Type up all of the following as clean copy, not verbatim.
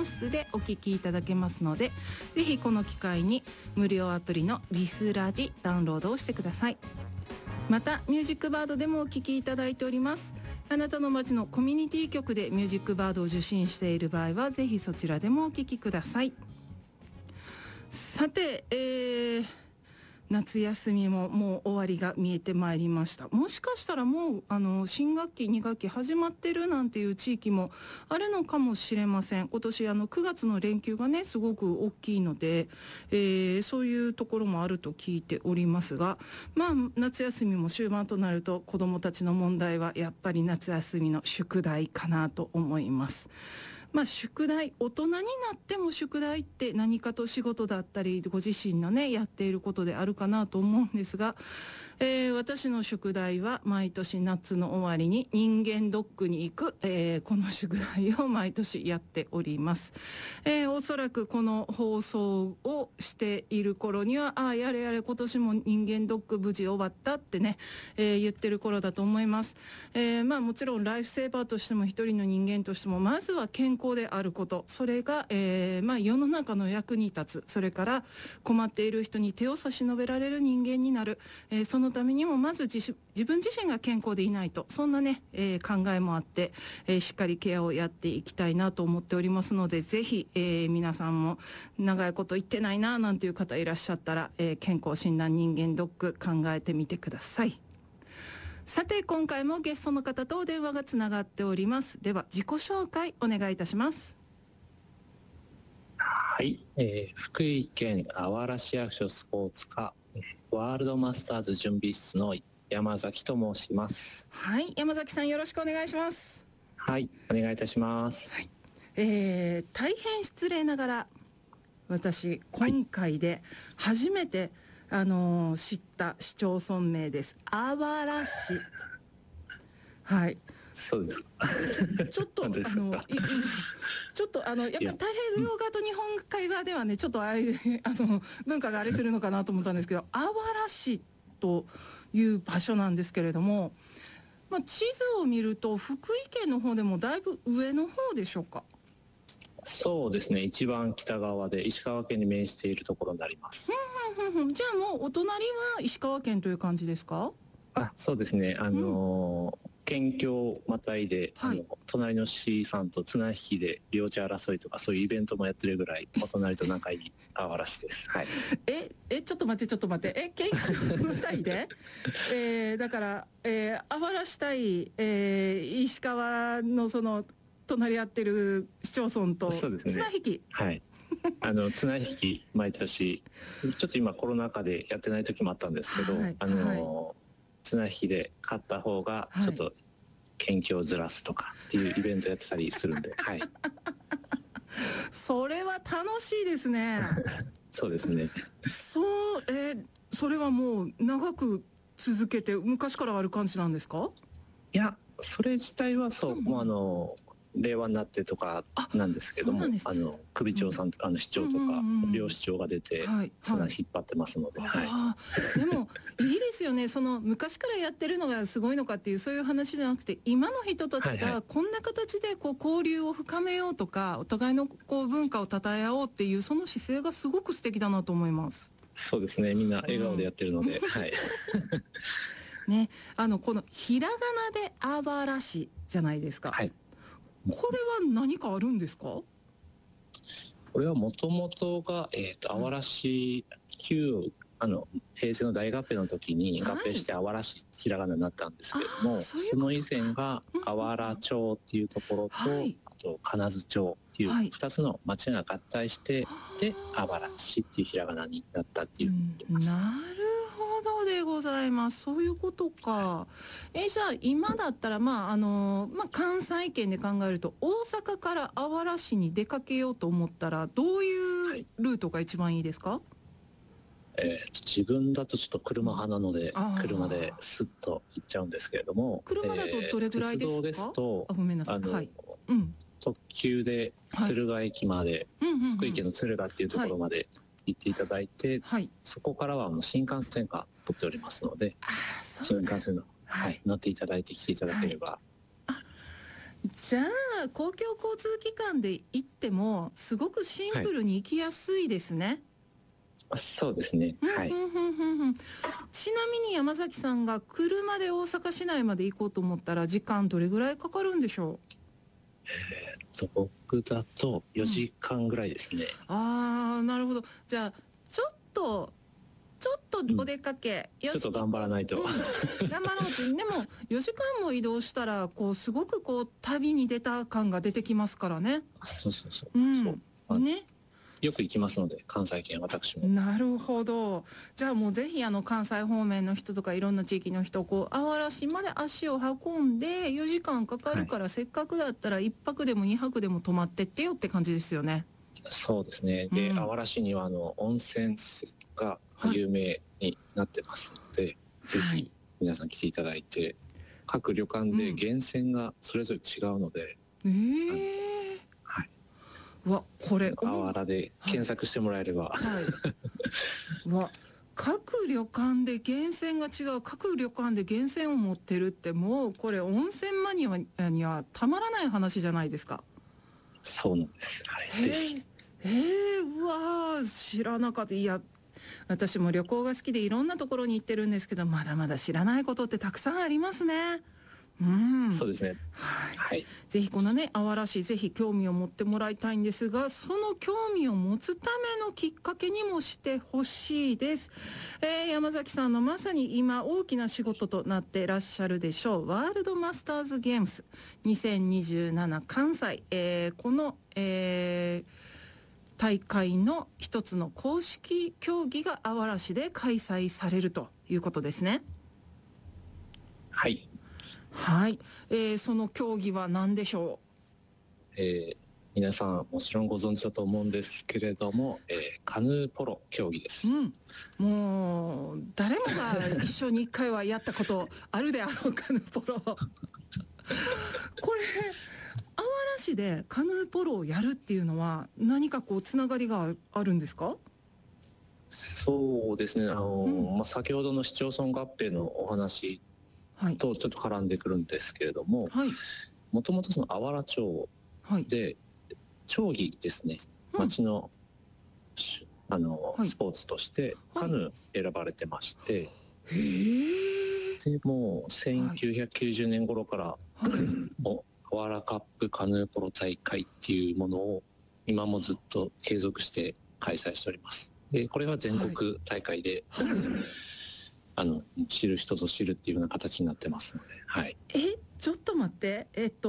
音質でお聞きいただけますので、ぜひこの機会に無料アプリのリスラジダウンロードをしてください。またミュージックバードでもお聞きいただいております。あなたの街のコミュニティ局でミュージックバードを受信している場合はぜひそちらでもお聞きください。さて、夏休みももう終わりが見えてまいりました。もしかしたらもう新学期2学期始まってるなんていう地域もあるのかもしれません。今年9月の連休がねすごく大きいので、そういうところもあると聞いておりますが、夏休みも終盤となると子どもたちの問題はやっぱり夏休みの宿題かなと思います。宿題、大人になっても宿題って何かと仕事だったりご自身のねやっていることであるかなと思うんですが、私の宿題は毎年夏の終わりに人間ドックに行く、この宿題を毎年やっております。おそらくこの放送をしている頃にはやれやれ今年も人間ドック無事終わったってね、言ってる頃だと思います。もちろんライフセーバーとしても一人の人間としてもまずは健康であること、それが、世の中の役に立つ、それから困っている人に手を差し伸べられる人間になる、そのためにもまず自分自身が健康でいないと、そんなね、考えもあって、しっかりケアをやっていきたいなと思っておりますので、ぜひ、皆さんも長いこと言ってないななんていう方いらっしゃったら、健康診断人間ドック考えてみてください。さて今回もゲストの方とお電話がつながっております。では自己紹介お願いいたします。 はい、福井県あわら市役所スポーツ課ワールドマスターズ準備室の山崎と申します。 はい、山崎さんよろしくお願いします。 はい、お願いいたします。 はい、大変失礼ながら私今回で初めて、知った市町村名です。あわら市。はい。 そうですか。 ちょっとちょっとやっぱり太平洋側と日本海側ではねちょっとあれ文化があれするのかなと思ったんですけど、あわら市という場所なんですけれども、地図を見ると福井県の方でもだいぶ上の方でしょうか。 そうですね、一番北側で石川県に面しているところになります。 じゃあもうお隣は石川県という感じですか。 そうですね、県境をまたいで、隣の市さんと綱引きで領地争いとかそういうイベントもやってるぐらいお隣と仲いいあわら市です。はい。 ちょっと待って県境またいでだからあわら市対、石川のその隣り合ってる市町村と綱引き。 はい。綱引き毎年ちょっと今コロナ禍でやってない時もあったんですけど、綱引きで勝った方がちょっと県境をずらすとかっていうイベントやってたりするんで、はい。 それは楽しいですね。 そうですね。 それはもう長く続けて昔からある感じなんですか。 いや、それ自体はそう、もう令和になってとかなんですけども、首長さん、市長とか両市長が出て綱引っ張ってますので、 でもいいですよね。その昔からやってるのがすごいのかっていうそういう話じゃなくて、今の人たちがこんな形で交流を深めようとか、お互いの文化を称え合おうっていうその姿勢がすごく素敵だなと思います。 そうですね、みんな笑顔でやってるので、はいね、このひらがなであわら市じゃないですか。 はい。 これは何かあるんですか。 これはもともとがあわら市平成の大合併の時に合併してあわら市ひらがなになったんですけれども、その以前があわら町っていうところと、あと金津町っていう2つの町が合体してであわら市っていうひらがなになったっていうことです。 なるほどでございます。そういうことか。じゃあ今だったら関西圏で考えると大阪からあわら市に出かけようと思ったらどういうルートが一番いいですか。 自分だとちょっと車派なので車でスッと行っちゃうんですけれども、 車だとどれぐらいですか。 鉄道ですとごめんなさい、 特急で敦賀駅まで、福井県の敦賀っていうところまで行っていただいて、そこからは新幹線が取っておりますので、新幹線の、乗っていただいて来ていただければ。 じゃあ公共交通機関で行ってもすごくシンプルに行きやすいですね。 そうですね。はい。 ちなみに山崎さんが車で大阪市内まで行こうと思ったら時間どれぐらいかかるんでしょ僕だと4時間ぐらいですね。 なるほど。じゃあちょっとお出かけ、 ちょっと頑張らないと、 頑張ろうってでも4時間も移動したらすごく旅に出た感が出てきますからね。 そう、 ね。 よく行きますので、関西圏私も。 なるほど。じゃあもうぜひ関西方面の人とかいろんな地域の人あわら市まで足を運んで4時間かかるから、せっかくだったら1泊でも2泊でも泊まってってよって感じですよね。 そうですね。で、あわら市には温泉が有名になってますので、ぜひ皆さん来ていただいて、各旅館で源泉がそれぞれ違うので、 これあわらで検索してもらえれば、 各旅館で源泉が違う、各旅館で源泉を持ってるって、もうこれ温泉マニアにはたまらない話じゃないですか。 そうなんです。ぜひ。 うわ知らなかった。いや私も旅行が好きでいろんなところに行ってるんですけど、まだまだ知らないことってたくさんありますね。 そうですね。 ぜひこのね、あわら市、ぜひ興味を持ってもらいたいんですが、その興味を持つためのきっかけにもしてほしいです。山崎さんのまさに今大きな仕事となっていらっしゃるでしょう、ワールドマスターズゲームス2027関西、この、大会の一つの公式競技があわら市で開催されるということですね。 はい。 その競技は何でしょう。皆さんもちろんご存知だと思うんですけれども、カヌーポロ競技です。 もう誰もが一生に一回はやったことあるであろうカヌーポロ。これあわら市でカヌーポロをやるっていうのは何かつながりがあるんですか？ そうですね。先ほどの市町村合併のお話とちょっと絡んでくるんですけれども、もともとそのあわら町で町議ですね、町のスポーツとしてカヌー選ばれてまして、でもう1990年頃からあわらカップカヌーポロ大会っていうものを今もずっと継続して開催しております。でこれは全国大会で、知る人ぞ知るっていうような形になってますので、 ちょっと待って、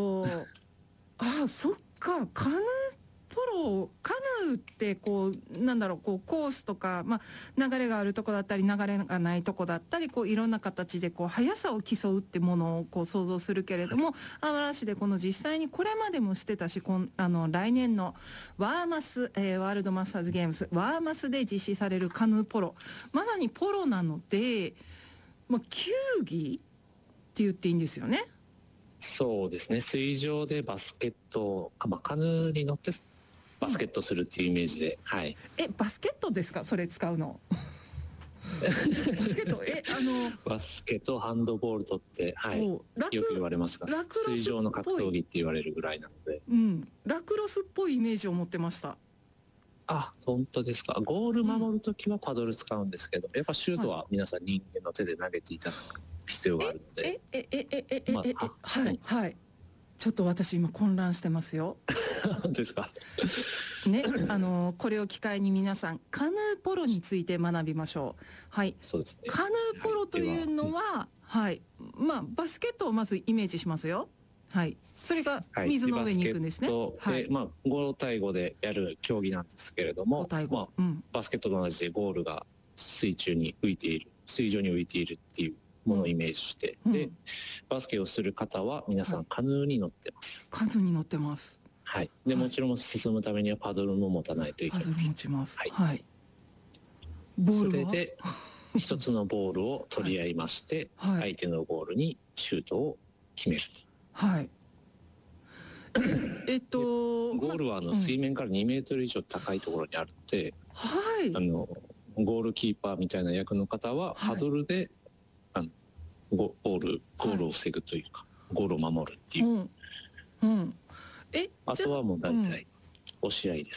そっか、カヌーポロ、カヌーってなんだろう、コースとか、流れがあるとこだったり流れがないとこだったり、いろんな形で速さを競うってものを想像するけれども、あわら市で実際にこれまでもしてたし、来年のワールドマスターズゲームスワーマスで実施されるカヌーポロ、まさにポロなので、球技って言っていいんですよね。 そうですね。水上でバスケット、カヌーに乗ってバスケットするっていうイメージで、 バスケットですか、それ使うの？バスケット、 バスケとハンドボールとって、よく言われますが、水上の格闘技って言われるぐらいなので、 ラクロスっぽいイメージを持ってました。 本当ですか。ゴール守るときはパドル使うんですけど、やっぱシュートは皆さん人間の手で投げていただく必要があるので。 ちょっと私今混乱してますよ。 ですか。 ね、これを機会に皆さんカヌーポロについて学びましょう。 そうですね。 カヌーポロというのは、バスケットをまずイメージしますよ。それが水の上に行くんですね。 5対5でやる競技なんですけれども、バスケットと同じでゴールが水上に浮いているっていうものをイメージして、でバスケをする方は皆さんカヌーに乗ってます。 カヌーに乗ってます。 でもちろん進むためにはパドルも持たないといけない。 パドル持ちます。 それで一つのボールを取り合いまして、相手のゴールにシュートを決めると。ゴールは水面から2メートル以上高いところにあるので、ゴールキーパーみたいな役の方はパドルでゴールを防ぐというか、ゴールを守るっていう。 あとはもう大体押し合いで